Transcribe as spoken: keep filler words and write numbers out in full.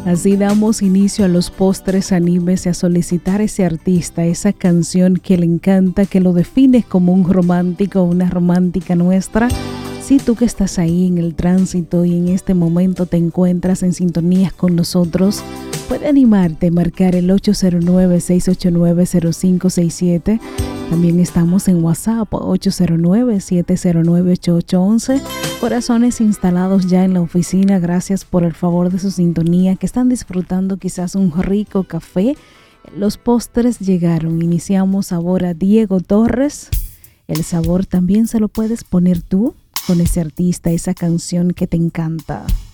Así damos inicio a los postres. Anímese a solicitar a ese artista, esa canción que le encanta, que lo define como un romántico, una romántica nuestra. Si tú que estás ahí en el tránsito y en este momento te encuentras en sintonía con nosotros, puede animarte a marcar el ocho cero nueve, seis ocho nueve, cero cinco seis siete. También estamos en WhatsApp ocho cero nueve, siete cero nueve, ocho ocho uno uno. Corazones instalados ya en la oficina, gracias por el favor de su sintonía, que están disfrutando quizás un rico café. Los postres llegaron. Iniciamos sabor a Diego Torres. El sabor también se lo puedes poner tú con ese artista, esa canción que te encanta.